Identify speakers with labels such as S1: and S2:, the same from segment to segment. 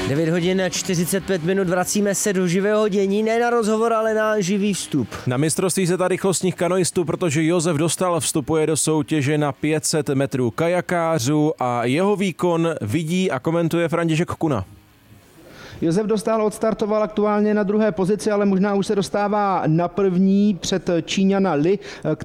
S1: 9 hodin a 45 minut, vracíme se do živého dění, ne na rozhovor, ale na živý vstup.
S2: Na mistrovství světa rychlostních kanoistů, protože Josef Dostál vstupuje do soutěže na 500 metrů kajakářů a jeho výkon vidí a komentuje František Kuna.
S3: Josef Dostál odstartoval aktuálně na druhé pozici, ale možná už se dostává na první před Číňana Li,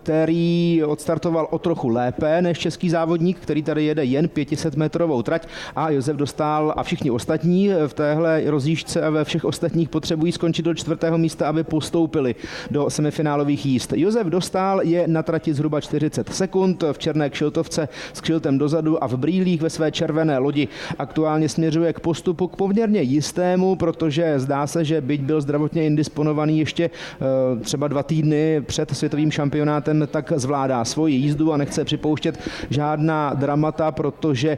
S3: který odstartoval o trochu lépe než český závodník, který tady jede jen 500 metrovou trať, a Josef Dostál a všichni ostatní v téhle rozjížďce a ve všech ostatních potřebují skončit do 4. místa, aby postoupili do semifinálových jízd. Josef Dostál je na trati zhruba 40 sekund, v černé kšiltovce s kšiltem dozadu a v brýlích ve své červené lodi. Aktuálně směřuje k postupu k poměrně jistému, protože zdá se, že byť byl zdravotně indisponovaný ještě třeba 2 týdny před světovým šampionátem, tak zvládá svoji jízdu a nechce připouštět žádná dramata, protože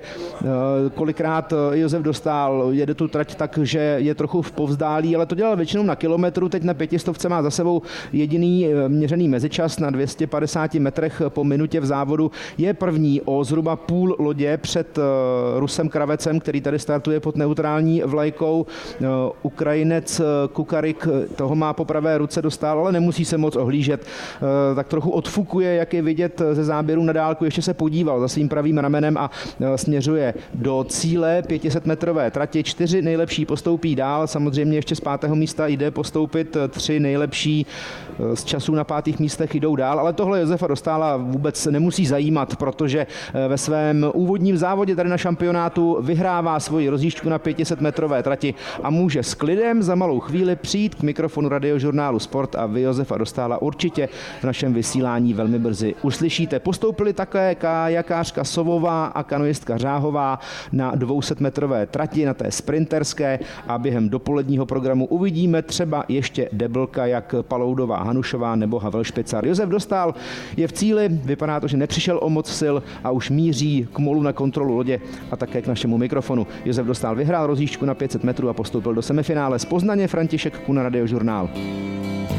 S3: kolikrát Josef Dostál jede tu trať tak, že je trochu v povzdálí, ale to dělal většinou na kilometru. Teď na 500 má za sebou jediný měřený mezičas na 250 metrech po minutě v závodu. Je první o zhruba půl lodě před Rusem Kravecem, který tady startuje pod neutrální vlajkou. Ukrajinec Kukarik, toho má po pravé ruce Dostál, ale nemusí se moc ohlížet. Tak trochu odfukuje, jak je vidět ze záběru na dálku. Ještě se podíval za svým pravým ramenem a směřuje do cíle 500 metrové trati. 4 nejlepší postoupí dál. Samozřejmě ještě z 5. místa jde postoupit. 3 nejlepší z časů na 5. místech jdou dál, ale tohle Josefa Dostála vůbec nemusí zajímat, protože ve svém úvodním závodě tady na šampionátu vyhrává svoji rozjížďku na 500 metrové trati a může s klidem za malou chvíli přijít k mikrofonu Radiožurnálu Sport a vy Josefa Dostála určitě v našem vysílání velmi brzy uslyšíte. Postoupili také kajakářka Sovová a kanoistka Řáhová na 200 metrové trati, na té sprinterské, a během dopoledního programu uvidíme třeba ještě deblka jak Paloudová Hanušová nebo Havel Špicar. Josef Dostál je v cíli, vypadá to, že nepřišel o moc sil a už míří k molu na kontrolu lodě a také k našemu mikrofonu. Josef Dostál vyhrál rozjížďku na 500 metrů a postoupil do semifinále. Z Poznaně František Kuna, Radiožurnál.